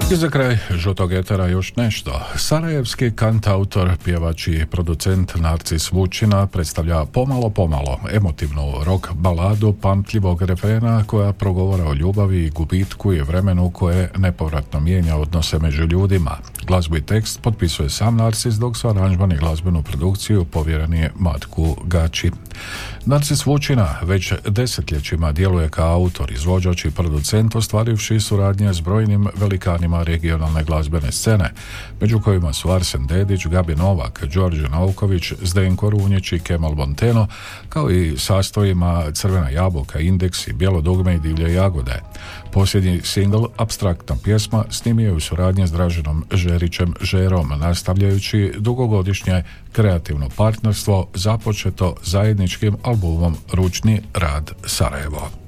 I za kraj žutog etera još nešto. Sarajevski kantautor, pjevač i producent Narcis Vučina predstavlja pomalo emotivnu rock baladu pamtljivog refrena koja progovara o ljubavi i gubitku i vremenu koje nepovratno mijenja odnose među ljudima. Glazbu i tekst potpisuje sam Narcis, dok su aranžman i glazbenu produkciju povjereni Matku Gači. Narcis Vučina već desetljećima djeluje kao autor, izvođač i producent, ostvarivši suradnje s brojnim velikanima regionalne glazbene scene, među kojima su Arsen Dedić, Gabi Novak, Đorđe Nauković, Zdenko Runjić i Kemal Monteno, kao i sastojima Crvena jabuka, Indeks i Bijelo dugme i Divlje jagode. Posljednji singl, Apstraktna pjesma, snimio je u suradnji s Draženom Žerićem Žerom, nastavljajući dugogodišnje kreativno partnerstvo započeto zajedničkim albumom Ručni rad Sarajevo.